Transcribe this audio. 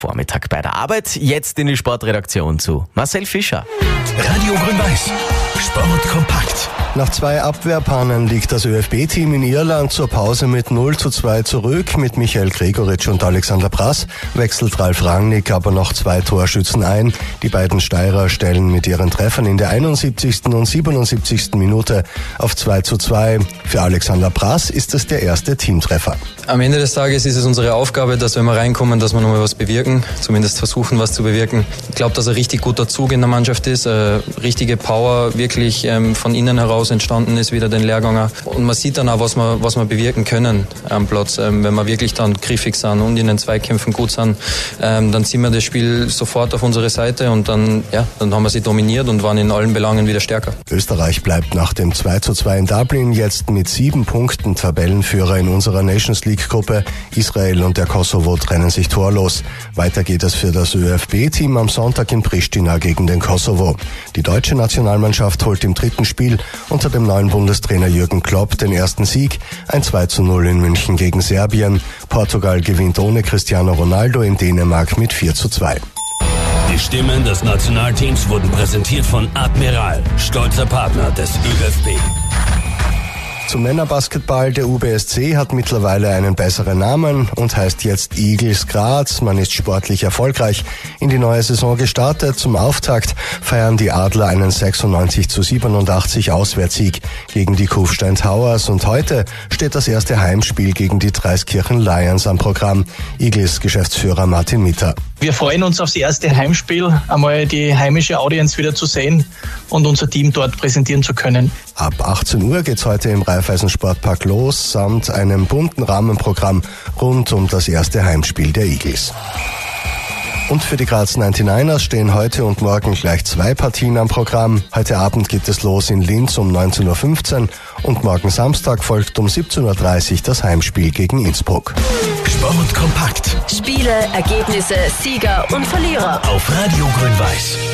Vormittag bei der Arbeit, jetzt in die Sportredaktion zu Marcel Fischer. Radio Grün-Weiß. Sport kompakt. Nach 2 Abwehrpannen liegt das ÖFB-Team in Irland zur Pause mit 0:2 zurück. Mit Michael Gregoritsch und Alexander Prass wechselt Ralf Rangnick aber noch 2 Torschützen ein. Die beiden Steirer stellen mit ihren Treffern in der 71. und 77. Minute auf 2:2. Für Alexander Prass ist es der erste Teamtreffer. Am Ende des Tages ist es unsere Aufgabe, dass wenn wir reinkommen, dass wir nochmal was bewirken, zumindest versuchen, was zu bewirken. Ich glaube, dass ein richtig guter Zug in der Mannschaft ist, richtige Power wirklich von innen heraus entstanden ist, wieder den Lehrganger. Und man sieht dann auch, was wir bewirken können am Platz. Wenn wir wirklich dann griffig sind und in den Zweikämpfen gut sind, dann ziehen wir das Spiel sofort auf unsere Seite und dann haben wir sie dominiert und waren in allen Belangen wieder stärker. Österreich bleibt nach dem 2:2 in Dublin jetzt mit 7 Punkten Tabellenführer in unserer Nations League-Gruppe. Israel und der Kosovo trennen sich torlos. Weiter geht es für das ÖFB-Team am Sonntag in Pristina gegen den Kosovo. Die deutsche Nationalmannschaft holt im 3. Spiel unter dem neuen Bundestrainer Jürgen Klopp den ersten Sieg, ein 2:0 in München gegen Serbien. Portugal gewinnt ohne Cristiano Ronaldo in Dänemark mit 4:2. Die Stimmen des Nationalteams wurden präsentiert von Admiral, stolzer Partner des ÖFB. Zum Männerbasketball, der UBSC hat mittlerweile einen besseren Namen und heißt jetzt Eagles Graz. Man ist sportlich erfolgreich in die neue Saison gestartet. Zum Auftakt feiern die Adler einen 96:87 Auswärtssieg gegen die Kufstein Towers. Und heute steht das erste Heimspiel gegen die Dreiskirchen Lions am Programm. Eagles Geschäftsführer Martin Mitter. Wir freuen uns aufs erste Heimspiel, einmal die heimische Audience wieder zu sehen und unser Team dort präsentieren zu können. Ab 18 Uhr geht's heute im Raiffeisen-Sportpark los, samt einem bunten Rahmenprogramm rund um das erste Heimspiel der Eagles. Und für die Graz 99ers stehen heute und morgen gleich 2 Partien am Programm. Heute Abend geht es los in Linz um 19:15 Uhr und morgen Samstag folgt um 17:30 Uhr das Heimspiel gegen Innsbruck. Sport kompakt. Spiele, Ergebnisse, Sieger und Verlierer. Auf Radio Grün-Weiß.